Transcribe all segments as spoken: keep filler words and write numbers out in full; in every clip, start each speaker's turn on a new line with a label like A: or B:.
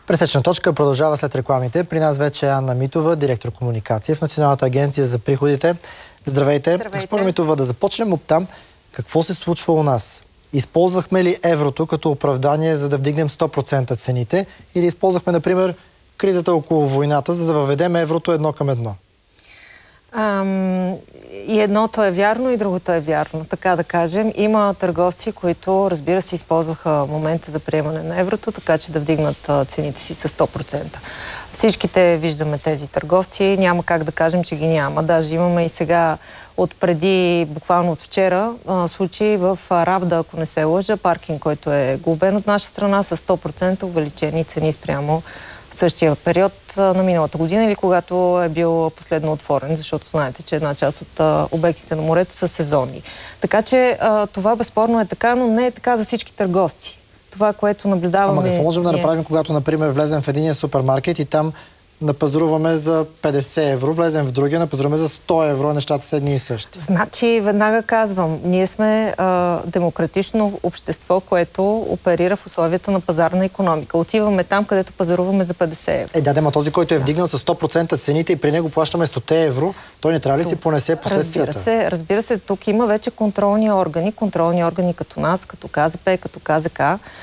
A: Пресечна точка продължава след рекламите. При нас вече е Анна Митова, директор комуникация в Националната агенция за приходите. Здравейте.
B: Здравейте.
A: Госпожо Митова, да започнем от там. Какво се случва у нас? Използвахме ли еврото като оправдание, за да вдигнем сто процента цените? Или използвахме, например, кризата около войната, за да въведем еврото едно към едно?
B: Ам, и едното е вярно, и другото е вярно, така да кажем. Има търговци, които, разбира се, използваха момента за приемане на еврото, така че да вдигнат цените си с сто процента. Всичките виждаме тези търговци, няма как да кажем, че ги няма. Даже имаме и сега от преди, буквално от вчера, случаи в Равда, ако не се лъжа, паркинг, който е глобен от наша страна с сто процента увеличени цени спрямо същия период на миналата година или когато е бил последно отворен, защото знаете, че една част от а, обектите на морето са сезонни. Така че а, това безспорно е така, но не е така за всички търговци. Това, което наблюдаваме...
A: Ама какво можем да
B: ние...
A: направим, когато, например, влезем в един супермаркет и там напазаруваме за петдесет евро, влезем в другия, напазаруваме за сто евро, нещата са едни и същи.
B: Значи, веднага казвам, ние сме а, демократично общество, което оперира в условията на пазарна икономика. Отиваме там, където пазаруваме за петдесет евро.
A: Е, да, да, ма този, който е вдигнал с сто процента цените и при него плащаме сто евро, той не трябва ли си понесе последствията?
B: Разбира се, разбира се, тук има вече контролни органи, контролни органи като нас, като КЗП, като КЗК.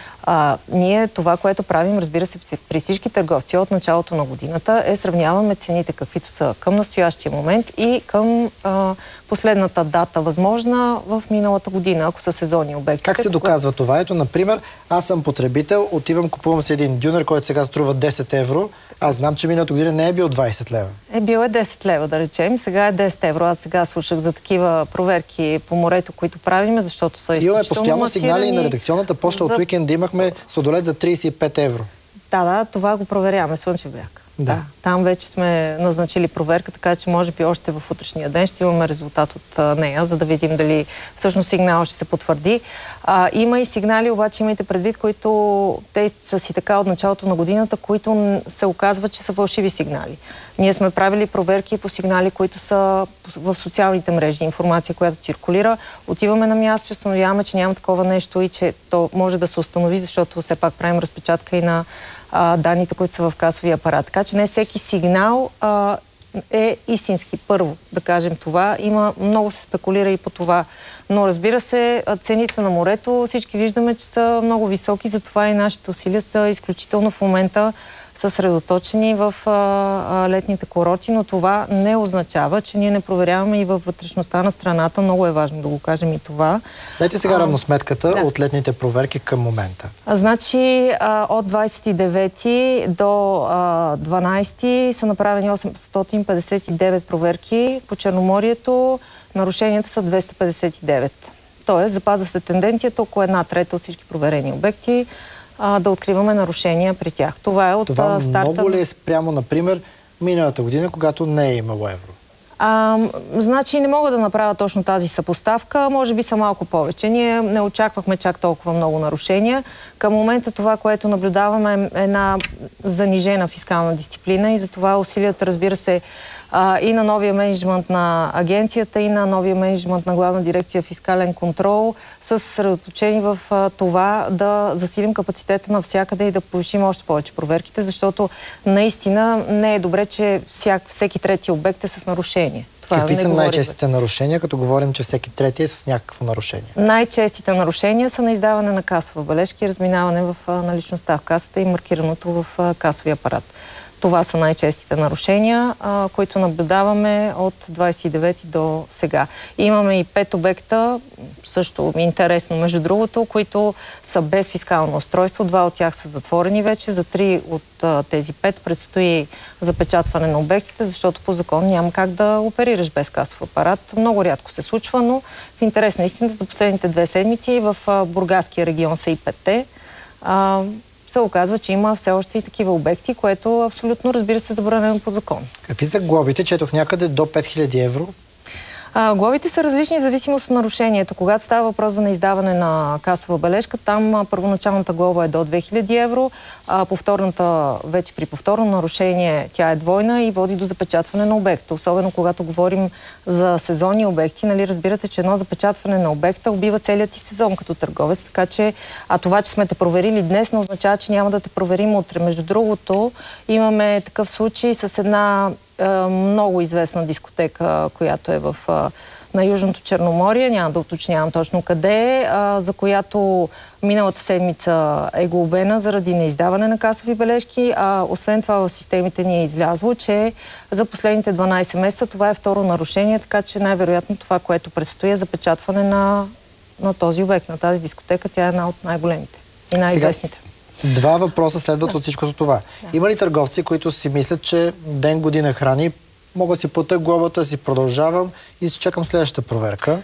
B: А, ние това, което правим, разбира се, при всички търговци от началото на годината е сравняваме цените, каквито са към настоящия момент и към а, последната дата, възможна в миналата година, ако са сезонни обекти.
A: Как се доказва това? Ето, например, аз съм потребител, отивам, купувам си един дюнер, който сега струва десет евро. Аз знам, че миналата година не е бил двайсет лева. Е
B: бил е десет лева, да речем. Сега е десет евро. Аз сега слушах за такива проверки по морето, които правиме, защото са изключително
A: масирани. Имаме постоянно сигнали и на редакционната поща за... от уикенд имахме сладолед за трийсет и пет евро.
B: Да, да, това го проверяваме. Слънчев бряг.
A: Да.
B: да. Там вече сме назначили проверка, така че може би още в утрешния ден ще имаме резултат от а, нея, за да видим дали всъщност сигнал ще се потвърди. А, има и сигнали, обаче имайте предвид, които те са си така от началото на годината, които се оказват, че са фалшиви сигнали. Ние сме правили проверки по сигнали, които са в социалните мрежи, информация, която циркулира. Отиваме на място, установяваме, че няма такова нещо и че то може да се установи, защото все пак правим разпечатка и на а, данните, които са в касовия апарат. Така че не всеки сигнал а, е истински. Първо, да кажем това. Има, много се спекулира и по това. Но разбира се, цените на морето всички виждаме, че са много високи, затова и нашите усилия са изключително в момента съсредоточени в а, а, летните курорти, но това не означава, че ние не проверяваме и във вътрешността на страната. Много е важно да го кажем и това.
A: Дайте сега а, равносметката да. от летните проверки към момента.
B: А, значи а, от двайсет и девети до а, дванайсети са направени осемстотин петдесет и девет проверки по Черноморието. Нарушенията са двеста петдесет и девет. Тоест, запазва се тенденцията около една трета от всички проверени обекти а, да откриваме нарушения при тях. Това е от
A: Това
B: старта...
A: много ли е спрямо, например, миналата година, когато не е имало евро?
B: А, значи не мога да направя точно тази съпоставка, може би са малко повече. Ние не очаквахме чак толкова много нарушения. Към момента това, което наблюдаваме е една занижена фискална дисциплина и затова усилията, разбира се, а, и на новия мениджмънт на агенцията, и на новия мениджмънт на Главна дирекция фискален контрол са съсредоточени в а, това да засилим капацитета навсякъде и да повишим още повече проверките, защото наистина не е добре, че всяк, всеки трети обект е с нарушение. Това
A: Какви са най-честите
B: бе.
A: нарушения, като говорим, че всеки трети е с някакво нарушение?
B: Най-честите нарушения са на издаване на касова бележка и разминаване в а, наличността в касата и маркираното в а, касовия апарат. Това са най-честите нарушения, а, които наблюдаваме от двайсет и девети до сега. Имаме и пет обекта, също интересно между другото, които са без фискално устройство. Два от тях са затворени вече. За три от а, тези пет предстои запечатване на обектите, защото по закон няма как да оперираш без касов апарат. Много рядко се случва, но в интерес на истината за последните две седмици в а, Бургаския регион са и петте. А, се оказва, че има все още и такива обекти, което абсолютно, разбира се, забранено по закон.
A: Какви са глобите? Четох някъде до пет хиляди евро.
B: А, глобите са различни в зависимост от нарушението. Когато става въпрос за неиздаване на касова бележка, там а, първоначалната глоба е до две хиляди евро, а повторната, вече при повторно нарушение, тя е двойна и води до запечатване на обекта. Особено когато говорим за сезонни обекти, нали, разбирате, че едно запечатване на обекта убива целият ти сезон като търговец, така че, а това, че сме те проверили днес, не означава, че няма да те проверим утре. Между другото, имаме такъв случай с една много известна дискотека, която е в, на Южното Черноморие, няма да уточнявам точно къде е, за която миналата седмица е глобена заради неиздаване на касови бележки, а освен това в системите ни е излязло, че за последните дванайсет месеца това е второ нарушение, така че най-вероятно това, което предстои е запечатване на, на този обект, на тази дискотека. Тя е една от най-големите и най-известните.
A: Два въпроса следват от всичко за това. Да. Има ли търговци, които си мислят, че ден година храни, мога да си платя глобата, си продължавам и си чакам следващата проверка?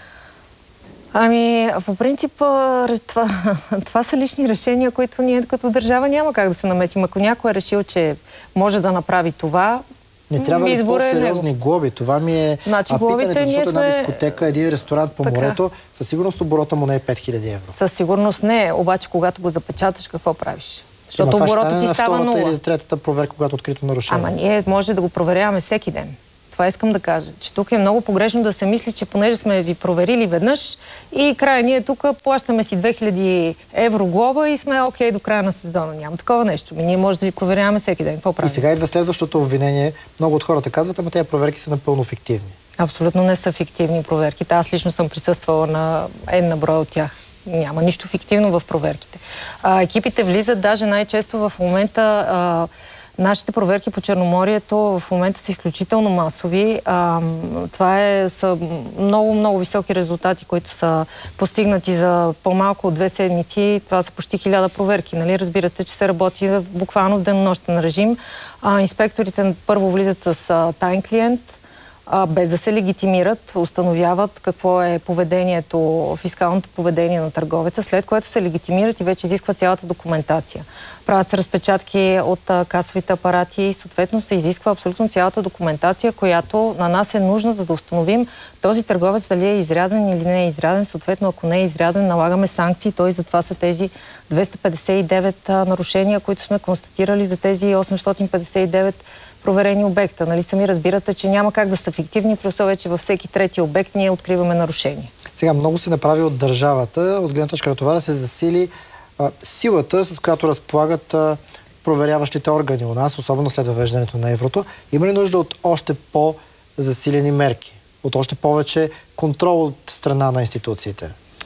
B: Ами, по принцип, това, това са лични решения, които ние като държава няма как да се намесим. Ако някой е решил, че може да направи това,
A: не трябва ли по-сериозни глоби? Това ми е
B: значи,
A: а питането, защото
B: сме...
A: една дискотека, един ресторант по така. Морето, със сигурност оборота му не е пет хиляди евро.
B: Със сигурност не, обаче когато го запечаташ, какво правиш? Защото оборотът ти става нула.
A: Втората или третата проверка, когато открито нарушение.
B: Ама ние може да го проверяваме всеки ден. Това искам да кажа, че тук е много погрешно да се мисли, че понеже сме ви проверили веднъж и края ние тук плащаме си две хиляди евро глоба и сме окей до края на сезона. Няма такова нещо. Ние може да ви проверяваме всеки ден. Какво правим?
A: И сега идва следващото обвинение. Много от хората казват, ама тези проверки са напълно фиктивни.
B: Абсолютно не са фиктивни проверките. Аз лично съм присъствала на една брой от тях. Няма нищо фиктивно в проверките. А, екипите влизат даже най-често в момента... А, Нашите проверки по Черноморието в момента са изключително масови. А, това е, са много, много високи резултати, които са постигнати за по-малко от две седмици. Това са почти хиляда проверки. Нали? Разбирате, че се работи буквално в денонощен режим. А, инспекторите първо влизат с а, таен клиент, а, без да се легитимират, установяват какво е поведението, фискалното поведение на търговеца, след което се легитимират и вече изискват цялата документация. Правят се разпечатки от а, касовите апарати и съответно се изисква абсолютно цялата документация, която на нас е нужна, за да установим този търговец дали е изряден или не е изряден. Съответно, ако не е изряден, налагаме санкции. Той затова са тези двеста петдесет и девет а, нарушения, които сме констатирали за тези осемстотин петдесет и девет проверени обекта. Нали, сами разбирате, че няма как да са фиктивни, при условие, че във всеки трети обект ние откриваме нарушения.
A: Сега много се направи от държавата, от гледна точка на това да се засили а, силата, с която разполагат а, проверяващите органи у нас, особено след въвеждането на еврото. Има ли нужда от още по-засилени мерки? От още повече контрол от страна на институциите?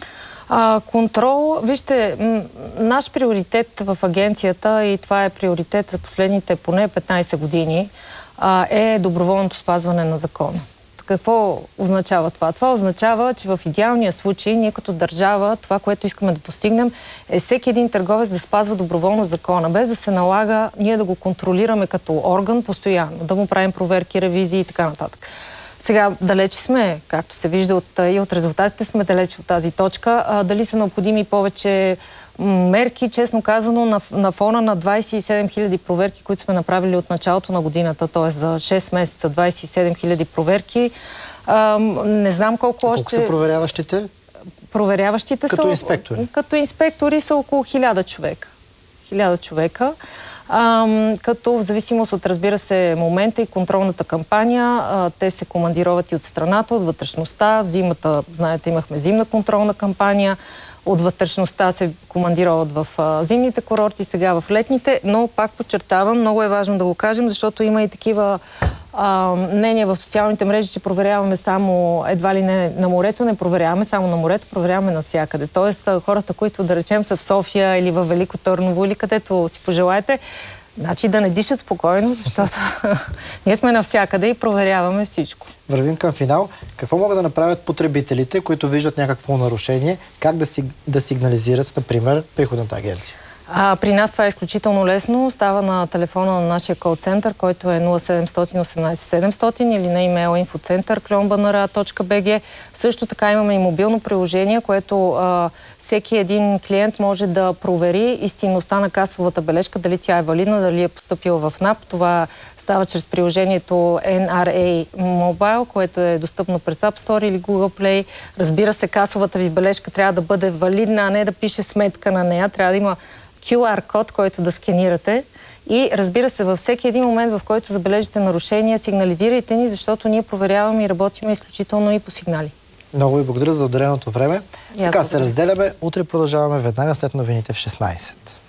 B: А, контрол, вижте, наш приоритет в агенцията, и това е приоритет за последните поне петнайсет години, а, е доброволното спазване на закона. Какво означава това? Това означава, че в идеалния случай ние като държава, това, което искаме да постигнем, е всеки един търговец да спазва доброволно закона, без да се налага ние да го контролираме като орган постоянно, да му правим проверки, ревизии и така нататък. Сега, далече сме, както се вижда от, и от резултатите, сме далече от тази точка. А, дали са необходими повече мерки, честно казано, на, на фона на двайсет и седем хиляди проверки, които сме направили от началото на годината, т.е. за шест месеца, двайсет и седем хиляди проверки. А, не знам колко, колко още...
A: Колко са проверяващите?
B: Проверяващите
A: като
B: са...
A: инспектори?
B: Като инспектори са около хиляда човека. Хиляда човека. А, като в зависимост от, разбира се, момента и контролната кампания, а, те се командироват и от страната, от вътрешността. В зимата, знаете, имахме зимна контролна кампания. От вътрешността се командироват в а, зимните курорти, сега в летните, но пак подчертавам, много е важно да го кажем, защото има и такива а, мнения в социалните мрежи, че проверяваме само едва ли не на морето, не проверяваме само на морето, проверяваме навсякъде. Тоест хората, които да речем са в София или в Велико Търново или където си пожелаете, значи да не дишат спокойно, защото ние сме навсякъде и проверяваме всичко.
A: Вървим към финал. Какво могат да направят потребителите, които виждат някакво нарушение? Как да, си, да сигнализират, например, приходната агенция?
B: А, при нас това е изключително лесно. Става на телефона на нашия кол-център, който е нула седемстотин осемнадесет седемстотин или на имейл инфоцентър кром би ен ар точка би джи. Също така имаме и мобилно приложение, което а, всеки един клиент може да провери истинността на касовата бележка, дали тя е валидна, дали е поступила в НАП. Това става чрез приложението ен ар ей Mobile, което е достъпно през App Store или Google Play. Разбира се, касовата ви бележка трябва да бъде валидна, а не да пише сметка на нея. Трябва да има кю ар код, който да сканирате. И разбира се, във всеки един момент, в който забележите нарушения, сигнализирайте ни, защото ние проверяваме и работим изключително и по сигнали.
A: Много ви благодаря за отделеното време.
B: И
A: така
B: аз
A: се разделяме. Утре продължаваме веднага след новините в шестнадесет.